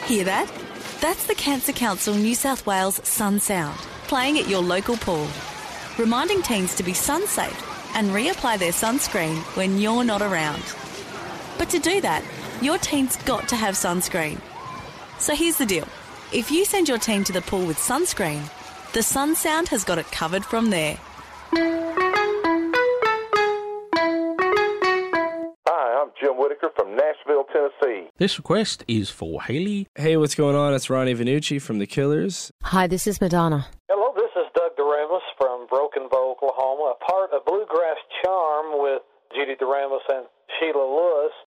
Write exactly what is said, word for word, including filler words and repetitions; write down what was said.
Hear that? That's the Cancer Council New South Wales Sun Sound, playing at your local pool, reminding teens to be sun safe and reapply their sunscreen when you're not around. But to do that, your teen's got to have sunscreen. So here's the deal. If you send your teen to the pool with sunscreen, the Sun Sound has got it covered from there. Hi, I'm Jim Whitaker from Nashville, Tennessee. This request is for Haley. Hey, what's going on? It's Ronnie Vanucci from The Killers. Hi, this is Madonna. Hello, this is Doug DeRamos from Broken Bow, Oklahoma, a part of Bluegrass Charm with Judy DeRamos and Sheila Lewis.